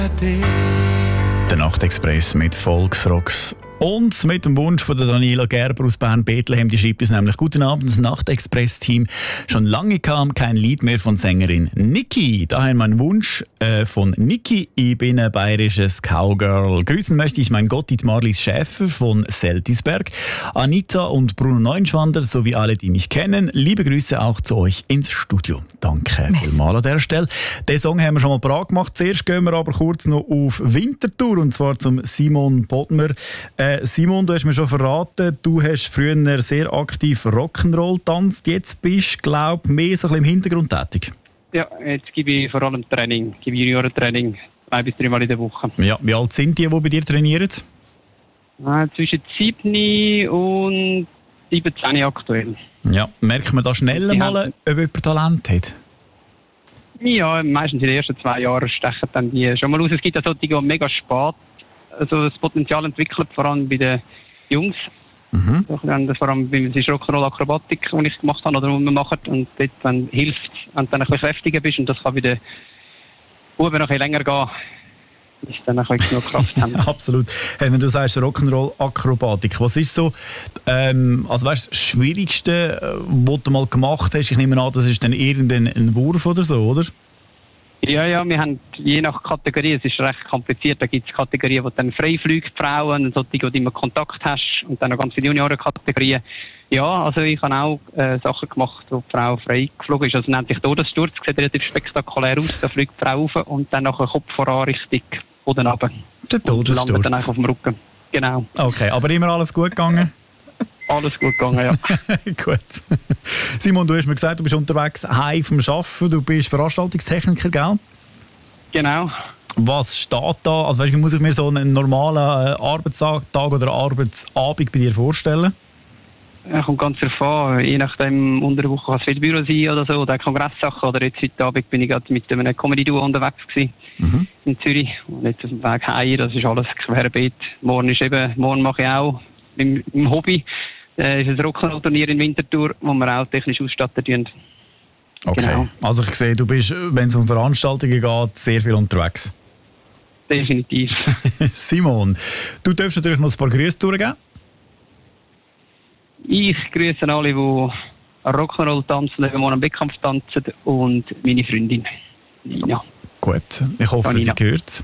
Der Nachtexpress mit Volksrocks und mit dem Wunsch von der Daniela Gerber aus Bern-Bethlehem. Die schreibt uns nämlich: Guten Abend, das Nachtexpress-Team. Schon lange kam kein Lied mehr von Sängerin Niki. Daher mein Wunsch von Niki. Ich bin ein bayerisches Cowgirl. Grüßen möchte ich mein Gotthard Marlies Schäfer von Seltisberg, Anita und Bruno Neuenschwander sowie alle, die mich kennen. Liebe Grüße auch zu euch ins Studio. Danke vielmals an der Stelle. Den Song haben wir schon mal parat gemacht. Zuerst gehen wir aber kurz noch auf Winterthur, und zwar zum Simon Bodmer. Simon, du hast mir schon verraten, du hast früher sehr aktiv Rock'n'Roll getanzt. Jetzt bist du, glaube ich, mehr so ein bisschen im Hintergrund tätig. Ja, jetzt gebe ich vor allem Training, gebe Juniorentraining 2 bis 3 Mal in der Woche. Ja, wie alt sind die bei dir trainieren? Zwischen 7 und 17 aktuell. Ja, merkt man da schnell mal, ob jemand Talent hat? Ja, meistens in den ersten 2 Jahren stechen dann die schon mal aus. Es gibt ja solche, die mega spät das Potenzial entwickelt, vor allem bei den Jungs. Mhm. Vor allem bei der Rock'n'Roll-Akrobatik, die ich gemacht habe oder die wir machen. Und dort dann hilft, wenn du dann ein bisschen kräftiger bist, und das kann bei den Buben noch ein bisschen länger gehen, bis dann ein bisschen genug Kraft haben. Absolut. Hey, wenn du sagst Rock'n'Roll-Akrobatik, was ist so also weißt, das Schwierigste, was du mal gemacht hast? Ich nehme an, das ist dann irgendein Wurf oder so, oder? Ja, wir haben je nach Kategorie, es ist recht kompliziert, da gibt es Kategorien, wo dann frei fliegt, Frauen, solche, wo du immer Kontakt hast, und dann noch ganz viele Juniorenkategorien. Ja, also ich habe auch Sachen gemacht, wo die Frau frei geflogen ist, also nennt sich Todessturz, sieht relativ spektakulär aus, da fliegt die Frau rauf und dann nachher Kopf voran Richtung Boden runter. Der Todessturz. Und landet dann einfach auf dem Rücken. Genau. Okay, aber immer alles gut gegangen? Alles gut gegangen, ja. Gut. Simon, du hast mir gesagt, du bist unterwegs heim vom Arbeiten, du bist Veranstaltungstechniker, gell? Genau. Was steht da? Also weißt, wie muss ich mir so einen normalen Arbeitstag oder Arbeitsabend bei dir vorstellen? Ja, kommt ganz drauf an. Je nachdem, unter der Woche kann es viel Büro sein oder so, oder Kongresssachen. Oder jetzt heute Abend bin ich gerade mit einem Comedy-Duo unterwegs gewesen, in Zürich. Und jetzt auf dem Weg heim, das ist alles querbeet. Morgen mache ich auch im Hobby. Ist ein Rock'n'Roll-Turnier in Winterthur, wo wir auch technisch ausstatten tun. Okay, genau. Also ich sehe, du bist, wenn es um Veranstaltungen geht, sehr viel unterwegs. Definitiv. Simon, du darfst natürlich noch ein paar Grüße durchgeben. Ich grüße alle, die Rock'n'Roll tanzen, die am Wettkampf tanzen, und meine Freundin Nina. Gut, ich hoffe, sie hört es.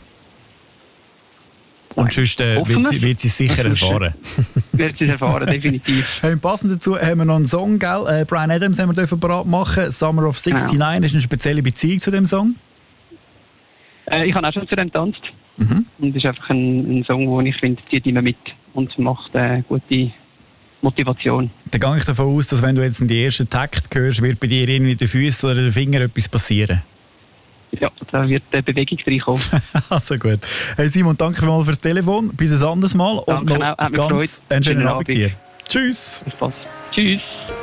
Und sonst wird sie sicher erfahren. Wird sie erfahren, definitiv. Passend dazu haben wir noch einen Song, gell? Bryan Adams haben wir parat machen. Summer of 69. Genau. Hast du eine spezielle Beziehung zu dem Song? Ich habe auch schon zu dem getanzt. Und es ist einfach ein Song, den ich finde, zieht immer mit und macht gute Motivation. Dann gehe ich davon aus, dass wenn du jetzt in die ersten Takt hörst, wird bei dir irgendwie in den Füßen oder den Fingern etwas passieren. Ja, da wird eine Bewegung reinkommen. Also gut. Hey Simon, danke mal fürs Telefon. Bis ein anderes Mal. Danke, und noch ganz einen schönen Abend dir. Tschüss. Bis bald. Tschüss.